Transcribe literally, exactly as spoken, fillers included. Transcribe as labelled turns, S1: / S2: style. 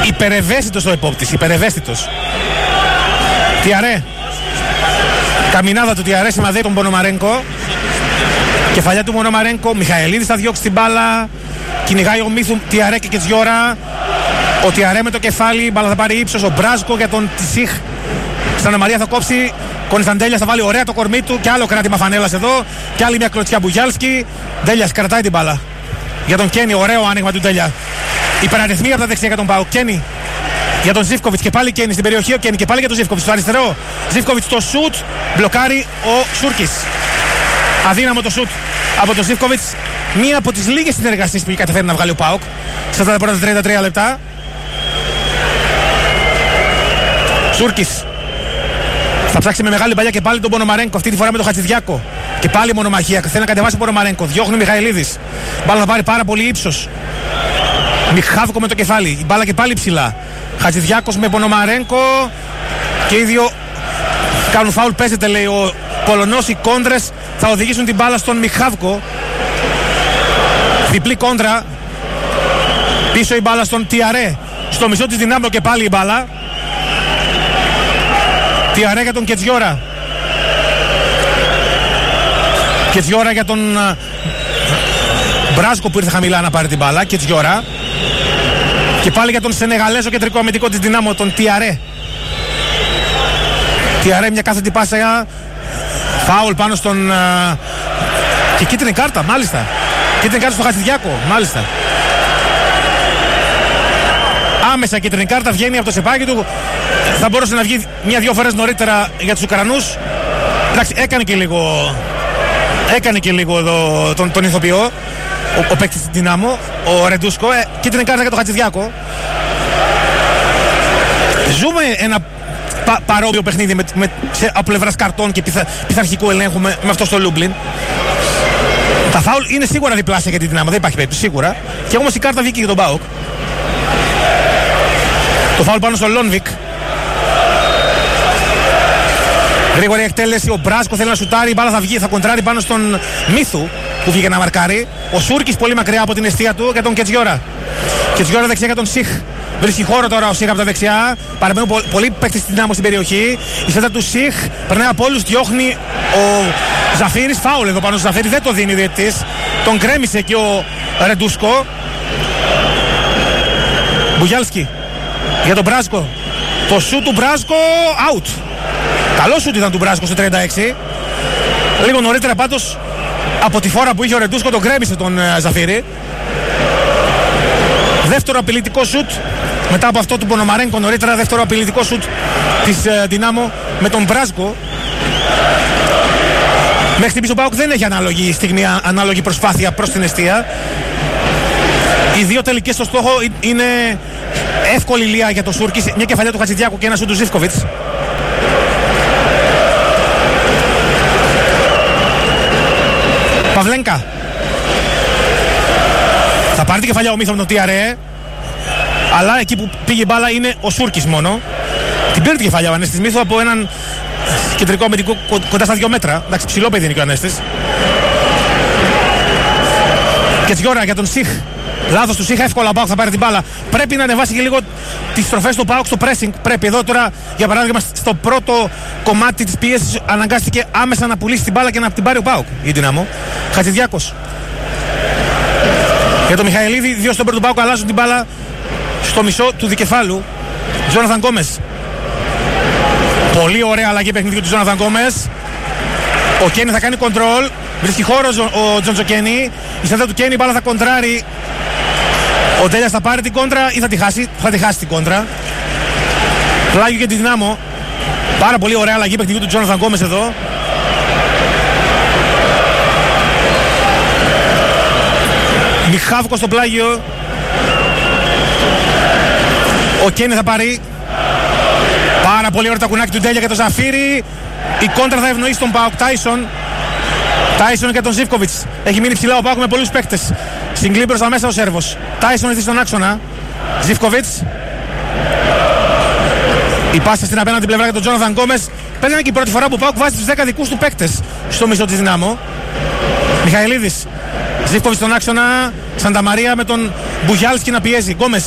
S1: υπερευαίσθητος ο επόπτης, υπερευαίσθητος. Τιαρέ. Καμινάδα του Τιαρέ σημαδεύει τον Πονομαρένκο. Κεφαλιά του Πονομαρένκο. Μιχαηλίδης θα διώξει την μπάλα. Κυνηγάει ο Μίθου, Τιαρέ και Κετζιόρα. Ο Τιαρέ με το κεφάλι. Μπάλα θα πάρει ύψος. Ο Μπράζκο για τον Τισίχ. Σαν Μαρία θα κόψει. Κωνσταντέλιας θα βάλει ωραία το κορμί του. Και άλλο κράτημα φανέλας εδώ. Και άλλη μια κλωτσιά Μπουγιάλσκι. Ντέλιας κρατάει την μπάλα. Για τον Κένι, ωραίο άνοιγμα του Ντέλια. Υπεραριθμία από τα δεξιά για τον Πάο. Κένι. Για τον Ζίβκοβιτς και πάλι Κένι στην περιοχή. Ο Κένι και πάλι για τον Ζίβκοβιτς στο αριστερό. Ζίβκοβιτς το σουτ. Μπλοκάρει ο Σούρκης. Αδύναμο το σουτ από τον Ζίβκοβιτς. Μία από τις λίγες συνεργασίες που είχε καταφέρει να βγάλει ο ΠΑΟΚ στα πρώτα τριάντα τρία λεπτά. Σούρκης. Θα ψάξει με μεγάλη παλιά και πάλι τον Πονομαρένκο. Αυτή τη φορά με τον Χατζηδιάκο. Και πάλι μονομαχία. Θέλει να κατεβάσει ο Πονομαρένκο. Διώχνει ο Μιχαηλίδης. Μπάλα θα πάρει πάρα πολύ ύψος. Μιχάβκο με το κεφάλι. Η μπάλα και πάλι ψηλά. Χατζηδιάκος με Πονομαρένκο. Και οι δύο κάνουν φάουλ. Παίζεται, λέει ο Πολωνός. Οι κόντρες θα οδηγήσουν την μπάλα στον Μιχάβκο. Διπλή κόντρα. Πίσω η μπάλα στον Τιαρέ. Στο μισό της Δυνάμω και πάλι η μπάλα. Τιαρέ για τον Κετζιόρα. Κετζιόρα για τον uh, Μπράζκο που ήρθε χαμηλά να πάρει την μπάλα. Κετζιόρα. Και πάλι για τον Σενεγαλέζο κεντρικό αμυντικό της Δυνάμω, τον Τιαρέ. Τιαρέ μια κάθετη πάσα. Φάουλ πάνω στον uh, και κίτρινη κάρτα, μάλιστα. Κίτρινη κάρτα στο Χατζηδιάκο, μάλιστα. Άμεσα κίτρινη κάρτα, βγαίνει από το σεπάκι του. Θα μπορούσε να βγει μια-δυο φορές νωρίτερα για τους Ουκρανούς. Εντάξει, έκανε και λίγο. Έκανε και λίγο εδώ τον, τον ηθοποιό. Ο, ο παίκτης της Δυνάμω, ο Ρεντούσκο. Ε, κίτρινη κάρτα για τον Χατζηδιάκο. Ζούμε ένα πα, παρόμοιο παιχνίδι με, με, σε, από πλευράς καρτών και πιθα, πειθαρχικού ελέγχου με, με αυτό στο Λούμπλιν. Τα φάουλ είναι σίγουρα διπλάσια για τη Δυνάμω, δεν υπάρχει περίπτωση, σίγουρα. Και όμως η κάρτα βγήκε για τον ΠΑΟΚ. Το φάουλ πάνω στο Λόνβικ. Γρήγορη εκτέλεση, ο Μπράσκο θέλει να σουτάρει, η μπάλα θα βγει, θα κοντράρει πάνω στον Μίθου που βγήκε να μαρκάρει. Ο Σούρκης πολύ μακριά από την αιστεία του για τον Κετζιόρα. Κετζιόρα δεξιά για τον Σιχ. Βρίσκει χώρο τώρα ο Σιχ από τα δεξιά. Παραμένουν πο- πολλοί παίκτες στη Δυνάμω στην περιοχή. Η σέντα του Σιχ περνάει από όλους, διώχνει ο Ζαφύρης. Φάουλ εδώ πάνω στο Ζαφύρη, δεν το δίνει διαιτητής. Τον κρέμισε και ο Ρεντούσκο. Μπουγιάλσκι για τον Μπράσκο. Το σουτ του Μπράσκο, out. Καλό σουτ ήταν του Μπράσκο στο τριάντα έξι. Λίγο νωρίτερα πάντως από τη φόρα που είχε ο Ρεντούσκο τον κρέμισε τον uh, Ζαφύρη. Δεύτερο απειλητικό σουτ μετά από αυτό του Πονομαρένκο νωρίτερα. Δεύτερο απειλητικό σουτ της uh, Δυνάμω με τον Μπράσκο. Μέχρι στιγμής ο ΠΑΟΚ δεν έχει ανάλογη στιγμή, ανάλογη προσπάθεια προς την εστία. Οι δύο τελικές στο στόχο είναι εύκολη λία για το Σούρκης. Μια κεφαλιά του Χατζηδιάκου και ένα σουτ του Ζίβκοβιτς. Παυλένκα. Θα πάρει την κεφαλιά ο Μίθο με τον Τιαρέ. Αλλά εκεί που πήγε η μπάλα είναι ο Σούρκης μόνο. Την πήρε την κεφαλιά ο Ανέστης Μίθο από έναν κεντρικό αμυντικό κοντά στα δύο μέτρα. Εντάξει, ψηλό παιδί είναι και ο Ανέστης. Και Τζιόρα για τον Σιχ. Λάθος του Σιχ, εύκολα ο ΠΑΟΚ θα πάρει την μπάλα. Πρέπει να ανεβάσει και λίγο τις στροφές του ΠΑΟΚ στο pressing. Πρέπει εδώ τώρα, για παράδειγμα, στο πρώτο κομμάτι της πίεσης αναγκάστηκε άμεσα να πουλήσει την μπάλα και να την πάρει ο ΠΑΟΚ. Η Δυνάμω. Χατζηδιάκος. Για τον Μιχαηλίδη, δύο στον πρώτο ΠΑΟΚ αλλάζουν την μπάλα στο μισό του δικεφάλου. Τζόναθαν Γκόμες. Πολύ ωραία αλλαγή παιχνιδιού του Τζόναθαν Γκόμες. Ο Κένι θα κάνει κοντρόλ. Βρίσκει χώρο ο Τζόντζο Κένι. Η σέντα του Κένι, η μπάλα θα κοντράρει. Ο Ντέλιας θα πάρει την κόντρα ή θα τη χάσει. Θα τη χάσει την κόντρα. Πλάγιο για τη Δυνάμω. Πάρα πολύ ωραία αλλαγή παιχνιδιού του Τζόναθαν Γκόμες εδώ. Μιχάβκο στο πλάγιο. Ο Κένι θα πάρει. Πάρα πολύ ωραία τα κουνάκι του Ντέλια για τον Ζαφύρη. Η κόντρα θα ευνοήσει τον ΠΑΟΚ. Τάισον. Τάισον και τον Ζίβκοβιτς. Έχει μείνει ψηλά ο ΠΑΟΚ με πολλούς παίκτες. Συγκλεί μπροστά μέσα ο Σέρβος. Τάισον ήρθε στον άξονα. Ζίβκοβιτς. Η πάσα στην απέναντι πλευρά για τον Τζόναθαν Γκόμες. Παίρνει και η πρώτη φορά που ο ΠΑΟΚ βάζει τους δέκα δικούς του παίκτες στο μισό της Δυνάμω. Μιχαηλίδης. Ζίβκοβιτς στον άξονα. Σανταμαρία με τον Μπουγιάλσκι να πιέζει. Γκόμες.